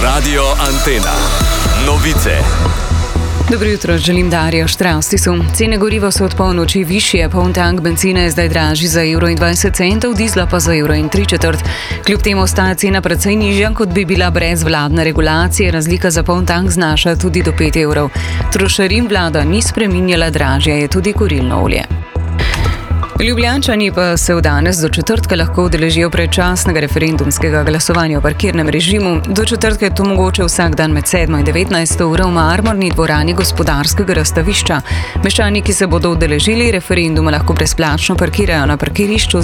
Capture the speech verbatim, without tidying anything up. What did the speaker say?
Radio Antena. Novice. Dobro jutro, želim Darjo Štraustisu. Cene goriva so od polnoči višje, poln tank bencina je zdaj dražji za evro in dvajset centov, dizla pa za evro in tri četrt. Kljub temu ostaja cena precej nižja, kot bi bila brez vladne regulacije, razlika za poln tank znaša tudi do pet evrov. Trošarin vlada ni spreminjala, dražje je tudi kurilno olje. Ljubljančani pa se v danes do četrtka lahko udeležijo predčasnega referendumskega glasovanja o parkirnem režimu. Do četrtka je to mogoče vsak dan med sedmo in devetnajsto uro v marmorni dvorani Gospodarskega razstavišča. Meščani, ki se bodo udeležili referenduma, lahko brezplačno parkirajo na parkirišču